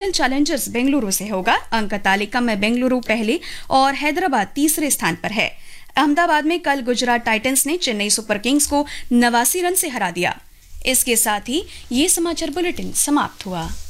Royal Challengers Bengaluru से होगा। अंक तालिका में बेंगलुरु पहले और हैदराबाद तीसरे स्थान पर है। अहमदाबाद में कल गुजरात टाइटंस ने चेन्नई सुपर किंग्स को 89 रन से हरा दिया। इसके साथ ही ये समाचार बुलेटिन समाप्त हुआ।